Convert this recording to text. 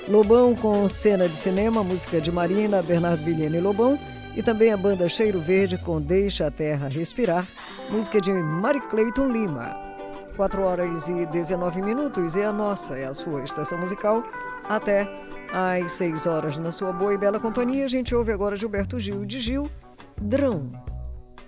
Lobão com cena de cinema, música de Marina, Bernardo Vilhena e Lobão. E também a banda Cheiro Verde com Deixa a Terra Respirar, música de Mari Cleiton Lima. 4h19 e a nossa, é a sua estação musical, até às 6 horas na sua boa e bela companhia. A gente ouve agora Gilberto Gil, de Gil, Drão.